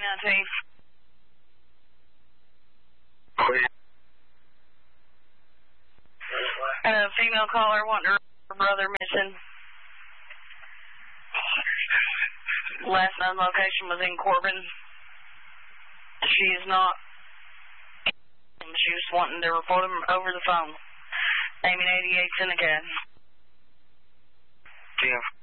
19. Female caller wanting her brother missing. Last known location was in Corbin. She is not. She was wanting to report him over the phone. Naming 88 Seneca. Yeah.